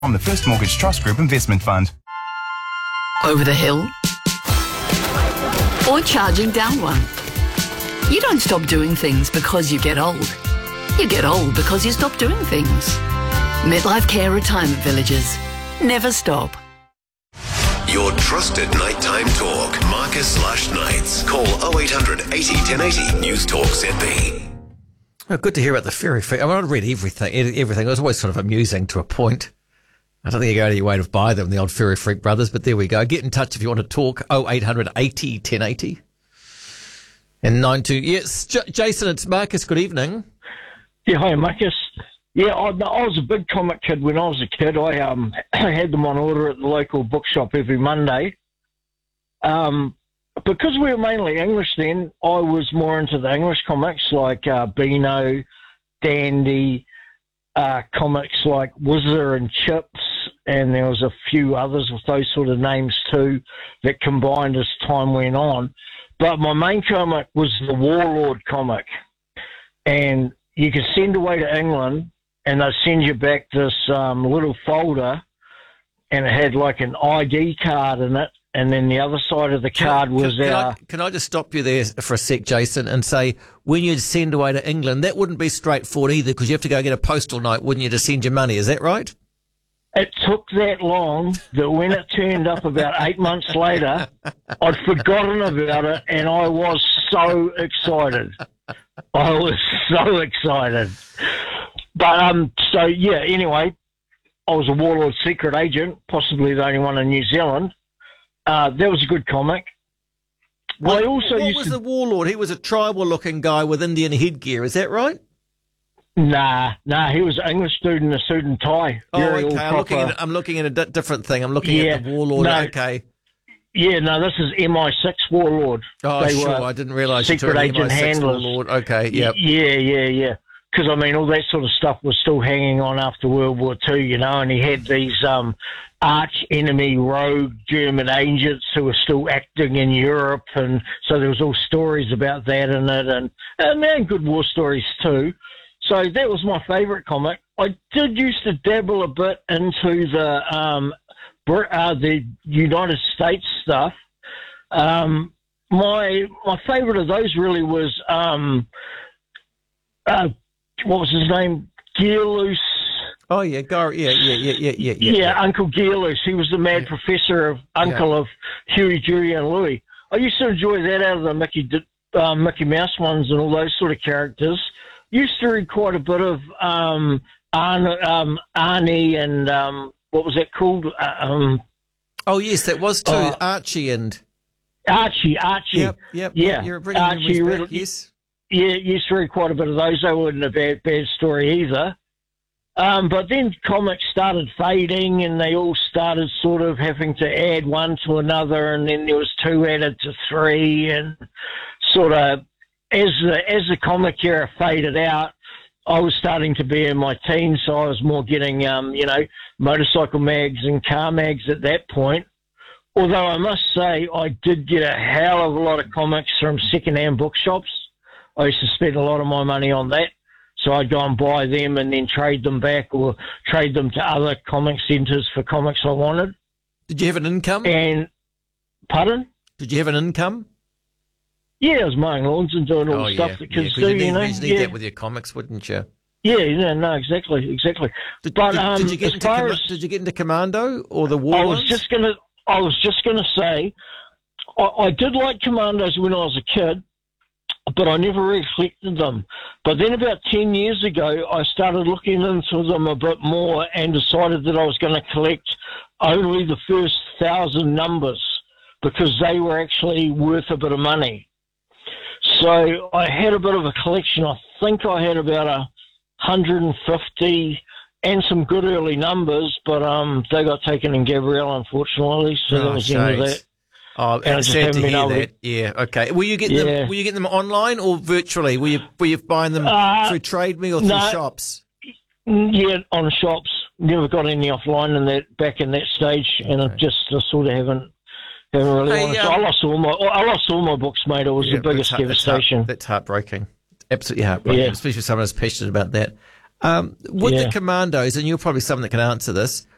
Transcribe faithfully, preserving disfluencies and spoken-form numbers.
From the First Mortgage Trust Group Investment Fund. Over the hill? Or charging down one? You don't stop doing things because you get old. You get old because you stop doing things. MetLife Care Retirement Villages. Never stop. Your trusted nighttime talk. Marcus Lush Nights. Call oh eight hundred eighty ten eighty. News Talk Z B. Oh, good to hear about the Fairy Freak. I mean, I read everything. Everything. It was always sort of amusing to a point. I don't think you go any way to buy them, the old Fairy Freak brothers, but there we go. Get in touch if you want to talk. oh eight hundred eighty ten eighty. And nine two. Yes, J- Jason, it's Marcus. Good evening. Yeah, hi, Marcus. Yeah, I, I was a big comic kid when I was a kid. I um had them on order at the local bookshop every Monday. Um, because we were mainly English then, I was more into the English comics like uh, Beano, Dandy, uh, comics like Whizzer and Chips, and there was a few others with those sort of names too that combined as time went on. But my main comic was the Warlord comic, and you could send away to England, and they'd send you back this um, little folder, and it had like an I D card in it, and then the other side of the card can, was can, can our... I, can I just stop you there for a sec, Jason, and say, when you'd send away to England, that wouldn't be straightforward either, because you have to go get a postal note, wouldn't you, to send your money, is that right? It took that long that when it turned up about eight months later, I'd forgotten about it, and I was so excited. I was so excited. But, um, so, yeah, anyway, I was a Warlord secret agent, possibly the only one in New Zealand. Uh, that was a good comic. What, I also what used was to... the Warlord? He was a tribal-looking guy with Indian headgear, is that right? Nah, nah, he was an English dude in a suit and tie. Oh, Very okay, I'm looking, at, I'm looking at a di- different thing. I'm looking Yeah, at the Warlord, no. okay. Yeah, no, this is M I six Warlord. Oh, They sure, were I didn't realise you secret took agent M I six handlers. Warlord. Okay, yep. Yeah, yeah, yeah. Because, I mean, all that sort of stuff was still hanging on after World War Two, you know, and he had these um, arch-enemy rogue German agents who were still acting in Europe, and so there was all stories about that in it, and, and man, good war stories too. So that was my favourite comic. I did used to dabble a bit into the um, Br- uh, the United States stuff. Um, my my favourite of those really was... Um, Uh, what was his name? Gearloose. Oh, yeah, Gar- yeah, yeah, yeah, yeah, yeah, yeah. Yeah, Uncle Gearloose. He was the mad Yeah. professor of Uncle Yeah. of Huey, Dewey, and Louie. I used to enjoy that out of the Mickey uh, Mickey Mouse ones and all those sort of characters. Used to read quite a bit of um, Arn- um, Arnie and um, what was that called? Uh, um, Oh, yes, that was too. Uh, Archie and... Archie, Archie. Yep, yep. Yeah, You're bringing Archie, memories back, really- yes. Yeah, used to read quite a bit of those. They weren't a bad, bad story either. Um, but then comics started fading, and they all started sort of having to add one to another, and then there was two added to three, and sort of as the as the comic era faded out, I was starting to be in my teens, so I was more getting um, you know motorcycle mags and car mags at that point. Although I must say, I did get a hell of a lot of comics from second-hand bookshops. I used to spend a lot of my money on that. So I'd go and buy them and then trade them back or trade them to other comic centres for comics I wanted. Did you have an income? And, pardon? Did you have an income? Yeah, I was mowing lawns and doing all Oh, the yeah. stuff that yeah, kids 'cause do, you need, you know? you need Yeah, that with your comics, wouldn't you? yeah, yeah, no, exactly, exactly. Did, But did, um, did you get as into far com- as... did you get into Commando or the War I was ones? just gonna, I was just gonna say, I, I did like Commandos when I was a kid, but I never really collected them. But then about ten years ago, I started looking into them a bit more and decided that I was going to collect only the first thousand numbers because they were actually worth a bit of money. So I had a bit of a collection. I think I had about a hundred fifty and some good early numbers, but um, they got taken in Gabrielle, unfortunately. So Oh, that was the end of shades. that. Oh, And I it's just sad haven't to been hear able to- that. Yeah, okay. Were you getting Yeah. them? Were you getting them online or virtually? Were you were you buying them Uh, through Trade Me or through no. shops? Yeah, on shops. Never got any offline in that back in that stage, and I Okay. just I sort of haven't haven't really Hey, wanted to. um, I lost all my I lost all my books, mate. It was Yeah, the biggest that's heart- that's heart- devastation. That's heartbreaking. Absolutely heartbreaking, Yeah. especially someone who's passionate about that. Um, with Yeah. the Commandos, and you're probably someone that can answer this.